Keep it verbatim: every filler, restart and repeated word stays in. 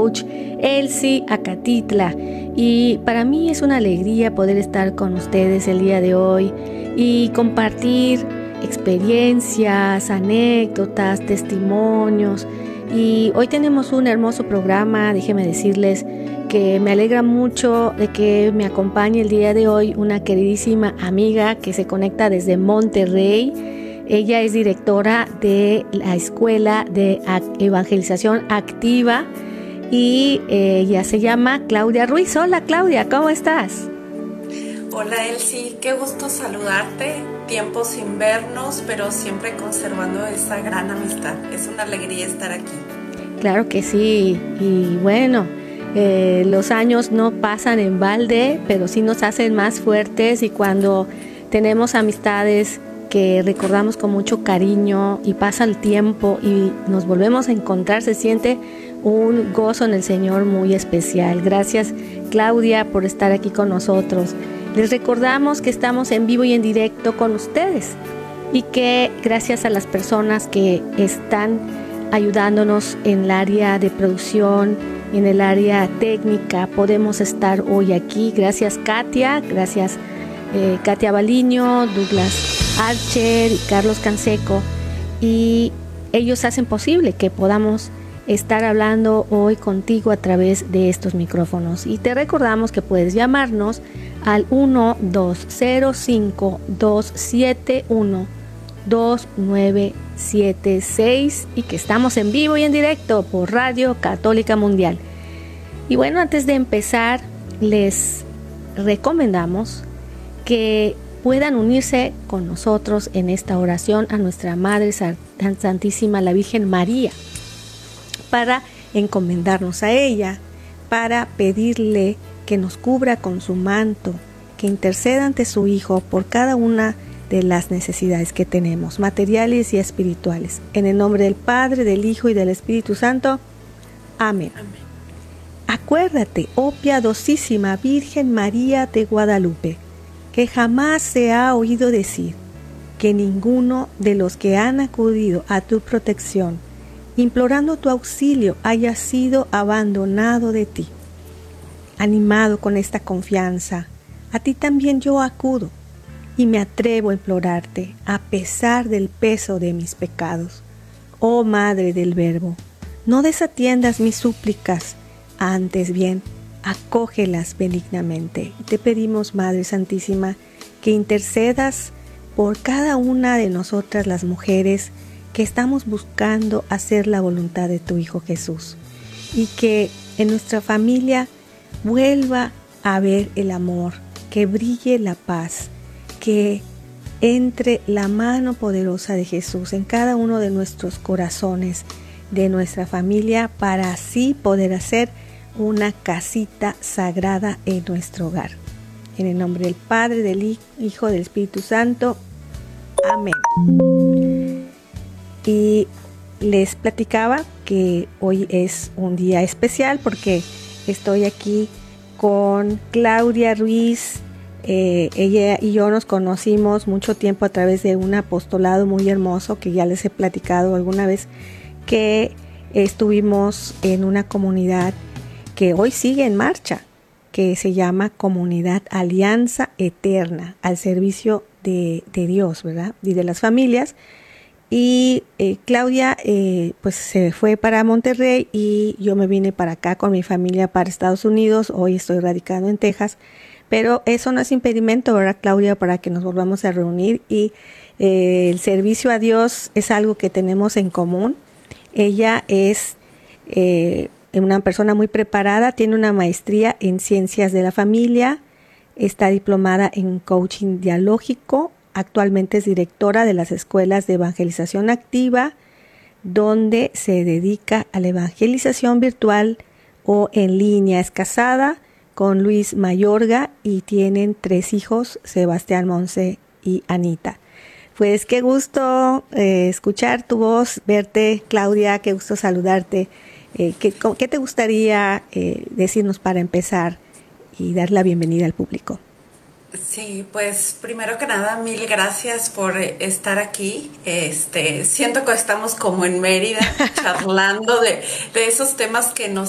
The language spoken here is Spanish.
coach Elsie Acatitla, y para mí es una alegría poder estar con ustedes el día de hoy y compartir experiencias, anécdotas, testimonios. Y hoy tenemos un hermoso programa. Déjenme decirles que me alegra mucho de que me acompañe el día de hoy una queridísima amiga que se conecta desde Monterrey. Ella es directora de la Escuela de Evangelización Activa y ella se llama Claudia Ruiz. Hola Claudia, ¿cómo estás? Hola Elsie, qué gusto saludarte. Tiempo sin vernos, pero siempre conservando esa gran amistad. Es una alegría estar aquí. Claro que sí, y bueno, eh, los años no pasan en balde, pero sí nos hacen más fuertes, y cuando tenemos amistades que recordamos con mucho cariño y pasa el tiempo y nos volvemos a encontrar, se siente un gozo en el Señor muy especial. Gracias Claudia por estar aquí con nosotros. Les recordamos que estamos en vivo y en directo con ustedes y que gracias a las personas que están ayudándonos en el área de producción, en el área técnica, podemos estar hoy aquí. Gracias Katia, gracias eh, Katia Baliño, Douglas Archer y Carlos Canseco, y ellos hacen posible que podamos estar hablando hoy contigo a través de estos micrófonos. Y te recordamos que puedes llamarnos al uno dos cero cinco dos siete uno dos nueve siete seis y que estamos en vivo y en directo por Radio Católica Mundial. Y bueno, antes de empezar, les recomendamos que puedan unirse con nosotros en esta oración a nuestra Madre Santísima, la Virgen María, para encomendarnos a ella, para pedirle que nos cubra con su manto, que interceda ante su Hijo por cada una de las necesidades que tenemos, materiales y espirituales. En el nombre del Padre, del Hijo y del Espíritu Santo. Amén. Amén. Acuérdate, oh piadosísima Virgen María de Guadalupe, que jamás se ha oído decir que ninguno de los que han acudido a tu protección, implorando tu auxilio, haya sido abandonado de ti. Animado con esta confianza, a ti también yo acudo y me atrevo a implorarte a pesar del peso de mis pecados. Oh Madre del Verbo, no desatiendas mis súplicas, antes bien, acógelas benignamente. Te pedimos, Madre Santísima, que intercedas por cada una de nosotras las mujeres que estamos buscando hacer la voluntad de tu Hijo Jesús, y que en nuestra familia vuelva a ver el amor, que brille la paz, que entre la mano poderosa de Jesús en cada uno de nuestros corazones, de nuestra familia, para así poder hacer una casita sagrada en nuestro hogar. En el nombre del Padre, del Hijo, del Espíritu Santo. Amén. Y les platicaba que hoy es un día especial porque estoy aquí con Claudia Ruiz. Eh, ella y yo nos conocimos mucho tiempo a través de un apostolado muy hermoso que ya les he platicado alguna vez, que estuvimos en una comunidad que hoy sigue en marcha, que se llama Comunidad Alianza Eterna, al servicio de, de Dios, ¿verdad? Y de las familias. Y eh, Claudia eh, pues se fue para Monterrey y yo me vine para acá con mi familia para Estados Unidos. Hoy estoy radicando en Texas, pero eso no es impedimento, ¿verdad, Claudia?, para que nos volvamos a reunir. Y eh, el servicio a Dios es algo que tenemos en común. Ella es eh, una persona muy preparada, tiene una maestría en Ciencias de la Familia, está diplomada en Coaching Dialógico. Actualmente es directora de las escuelas de evangelización activa, donde se dedica a la evangelización virtual o en línea. Es casada con Luis Mayorga y tienen tres hijos, Sebastián, Monse y Anita. Pues qué gusto eh, escuchar tu voz, verte, Claudia, qué gusto saludarte. Eh, ¿qué, ¿Qué te gustaría eh, decirnos para empezar y dar la bienvenida al público? Sí, pues primero que nada, mil gracias por estar aquí. Este, siento que estamos como en Mérida, charlando de, de esos temas que nos